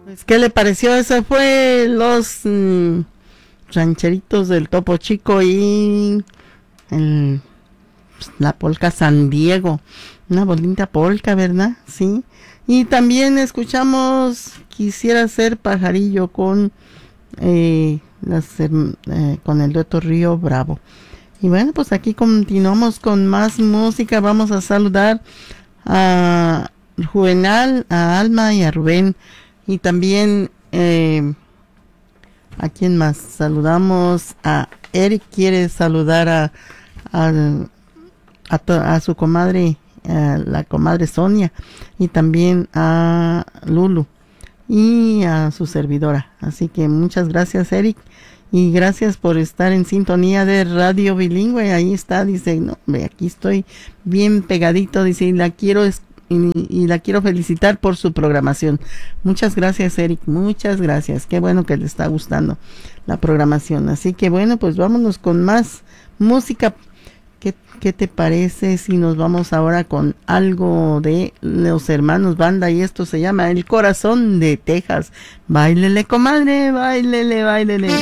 Pues, ¿qué le pareció? Ese fue los rancheritos del Topo Chico y el, la polca San Diego. Una bonita polca, ¿verdad? Sí. Y también escuchamos Quisiera ser pajarillo con con el dueto Río Bravo. Y bueno, pues aquí continuamos con más música. Vamos a saludar a Juvenal, a Alma y a Rubén. Y también, ¿a quién más? Saludamos a Eric, quiere saludar a su comadre, la comadre Sonia, y también a Lulu y a su servidora. Así que muchas gracias, Eric, y gracias por estar en sintonía de Radio Bilingüe. Ahí está, dice, no, aquí estoy bien pegadito, dice, y la quiero felicitar por su programación. Muchas gracias, Eric, muchas gracias. Qué bueno que le está gustando la programación. Así que bueno, pues vámonos con más música. ¿Qué te parece si nos vamos ahora con algo de los hermanos Banda? Y esto se llama El Corazón de Texas. Báilele, comadre, báilele, báilele.